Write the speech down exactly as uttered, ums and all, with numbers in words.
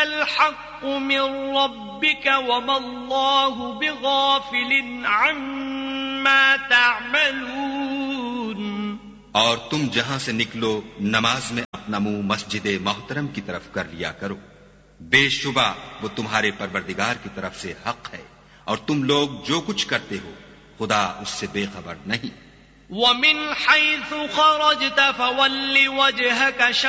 इल्लल हक़्क़ु मिन रब्बिका वमल्लाहु बिगाफिलिन अम्मा तअमलून। और तुम जहां से निकलो नमाज में अपना मुंह मस्जिद मोहतरम की तरफ कर लिया करो, बेशुबा वो तुम्हारे परवरदिगार की तरफ से हक है, और तुम लोग जो कुछ करते हो खुदा उससे बेखबर नहीं। वमिन हैसु खरजत फवल्लि वजहक